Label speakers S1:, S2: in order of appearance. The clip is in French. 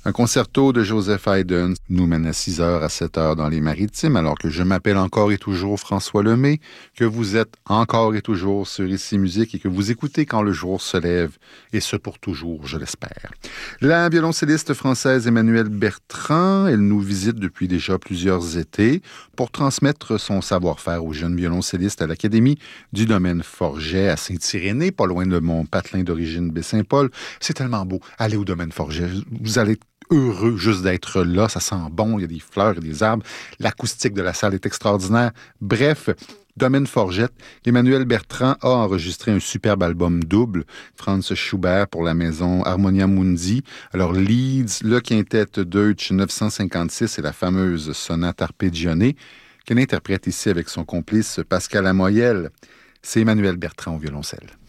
S1: Un concerto de Joseph Haydn nous mène à 6h à 7h dans les Maritimes, alors que je m'appelle encore et toujours François Lemay, que vous êtes encore et toujours sur Ici Musique et que vous écoutez quand le jour se lève, et ce pour toujours, je l'espère. La violoncelliste française Emmanuelle Bertrand, elle nous visite depuis déjà plusieurs étés pour transmettre son savoir-faire aux jeunes violoncellistes à l'Académie du domaine Forget à Saint-Irénée, pas loin de mon patelin d'origine Baie-Saint-Paul. C'est tellement beau, allez au domaine Forget, vous allez heureux juste d'être là, ça sent bon, il y a des fleurs et des arbres, l'acoustique de la salle est extraordinaire. Bref, Domaine Forget, Emmanuelle Bertrand a enregistré un superbe album double, Franz Schubert pour la maison Harmonia Mundi. Alors Leeds, le quintet Deutsch 956 et la fameuse sonate arpeggione qu'elle interprète ici avec son complice Pascal Amoyel. C'est Emmanuelle Bertrand au violoncelle.